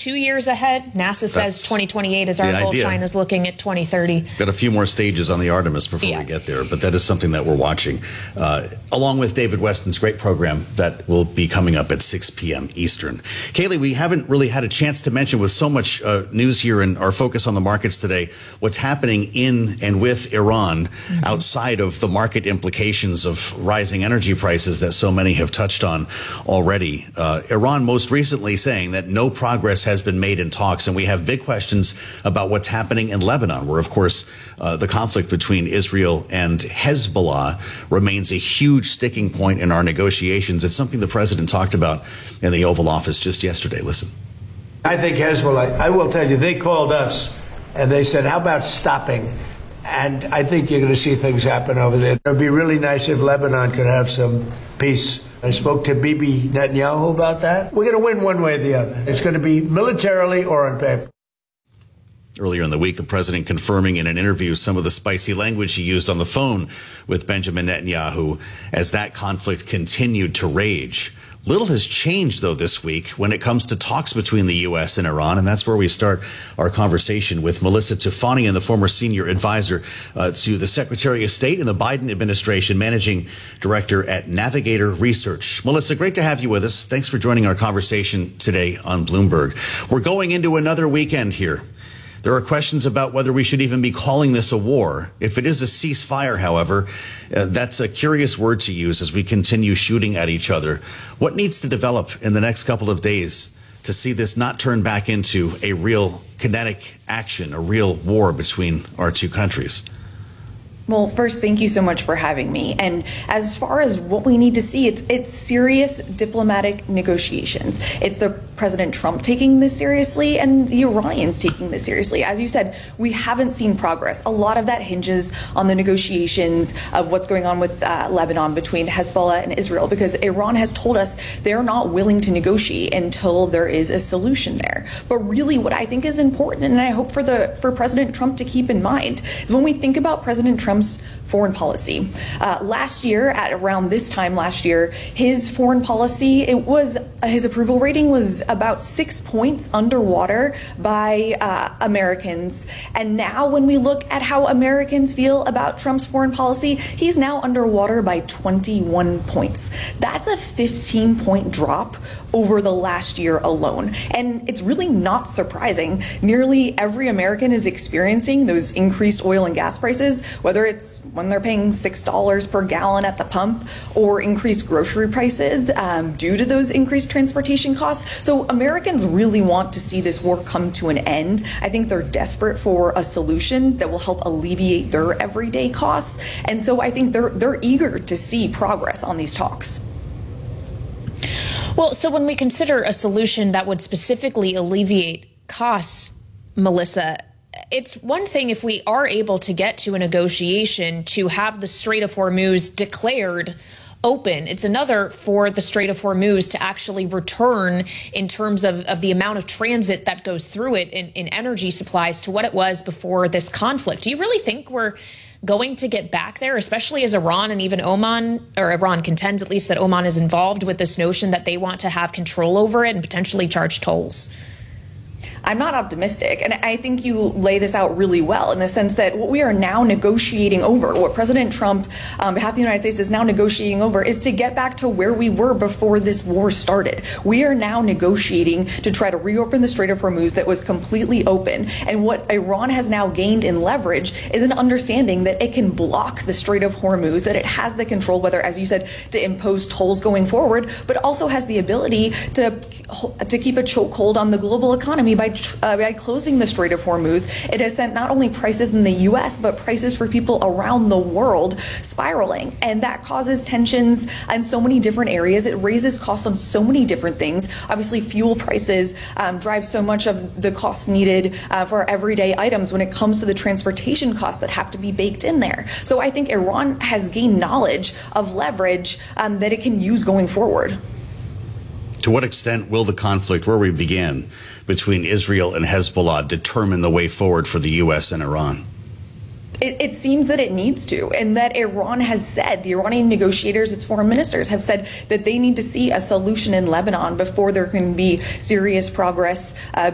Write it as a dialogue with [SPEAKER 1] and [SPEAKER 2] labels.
[SPEAKER 1] 2 years ahead. NASA says 2028 is our goal. China's looking at 2030.
[SPEAKER 2] Got a few more stages on the Artemis before we get there, but that is something that we're watching, along with David Weston's great program that will be coming up at 6 p.m. Eastern. Kayleigh, we haven't really had a chance to mention, with so much news here and our focus on the markets today, what's happening in and with Iran outside of the market implications of rising energy prices that so many have touched on already. Iran most recently saying that no progress has been made in talks, and we have big questions about what's happening in Lebanon, where, of course, the conflict between Israel and Hezbollah remains a huge sticking point in our negotiations. It's something the president talked about in the Oval Office just yesterday. Listen.
[SPEAKER 3] I think Hezbollah, I will tell you, they called us and they said, how about stopping? And I think you're going to see things happen over there. It would be really nice if Lebanon could have some peace. I spoke to Bibi Netanyahu about that. We're going to win one way or the other. It's going to be militarily or on paper.
[SPEAKER 2] Earlier in the week, the president confirming in an interview some of the spicy language he used on the phone with Benjamin Netanyahu as that conflict continued to rage. Little has changed, though, this week when it comes to talks between the U.S. and Iran, and that's where we start our conversation with Melissa Tufanian, the former senior advisor to the Secretary of State in the Biden administration, managing director at Navigator Research. Melissa, great to have you with us. Thanks for joining our conversation today on Bloomberg. We're going into another weekend here. There are questions about whether we should even be calling this a war. If it is a ceasefire, however, that's a curious word to use as we continue shooting at each other. What needs to develop in the next couple of days to see this not turn back into a real kinetic action, a real war between our two countries?
[SPEAKER 4] Well, first, thank you so much for having me. And as far as what we need to see, it's serious diplomatic negotiations. It's the President Trump taking this seriously and the Iranians taking this seriously. As you said, we haven't seen progress. A lot of that hinges on the negotiations of what's going on with Lebanon between Hezbollah and Israel, because Iran has told us they're not willing to negotiate until there is a solution there. But really what I think is important, and I hope for President Trump to keep in mind, is when we think about President Trump's foreign policy. Last year, at around this time last year, his foreign policy, his approval rating was about 6 points underwater by Americans. And now when we look at how Americans feel about Trump's foreign policy, he's now underwater by 21 points. That's a 15-point drop over the last year alone. And it's really not surprising. Nearly every American is experiencing those increased oil and gas prices, whether it's when they're paying $6 per gallon at the pump or increased grocery prices due to those increased transportation costs. So Americans really want to see this war come to an end. I think they're desperate for a solution that will help alleviate their everyday costs. And so I think they're eager to see progress on these talks.
[SPEAKER 1] Well, so when we consider a solution that would specifically alleviate costs, Melissa, it's one thing if we are able to get to a negotiation to have the Strait of Hormuz declared open. It's another for the Strait of Hormuz to actually return in terms of the amount of transit that goes through it in energy supplies to what it was before this conflict. Do you really think we're going to get back there, especially as Iran and even Oman, or Iran contends at least that Oman is involved with this notion that they want to have control over it and potentially charge tolls?
[SPEAKER 4] I'm not optimistic. And I think you lay this out really well in the sense that what we are now negotiating over, what President Trump, on behalf of the United States, is now negotiating over, is to get back to where we were before this war started. We are now negotiating to try to reopen the Strait of Hormuz that was completely open. And what Iran has now gained in leverage is an understanding that it can block the Strait of Hormuz, that it has the control, whether, as you said, to impose tolls going forward, but also has the ability to keep a chokehold on the global economy by closing the Strait of Hormuz. It has sent not only prices in the U.S., but prices for people around the world spiraling. And that causes tensions in so many different areas. It raises costs on so many different things. Obviously, fuel prices drive so much of the cost needed for everyday items when it comes to the transportation costs that have to be baked in there. So I think Iran has gained knowledge of leverage that it can use going forward.
[SPEAKER 2] To what extent will the conflict, where we began, between Israel and Hezbollah determine the way forward for the U.S. and Iran?
[SPEAKER 4] It seems that it needs to, and that Iran has said, the Iranian negotiators, its foreign ministers, have said that they need to see a solution in Lebanon before there can be serious progress